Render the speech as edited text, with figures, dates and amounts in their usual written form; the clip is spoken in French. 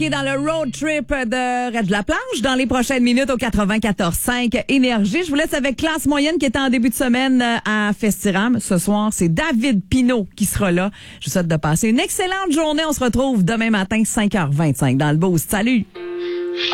Qui est dans le road trip de Red de la Planche dans les prochaines minutes au 94.5 Énergie. Je vous laisse avec Classe Moyenne qui était en début de semaine à Festiram. Ce soir, c'est David Pinault qui sera là. Je vous souhaite de passer une excellente journée. On se retrouve demain matin 5h25 dans le Boost. Salut!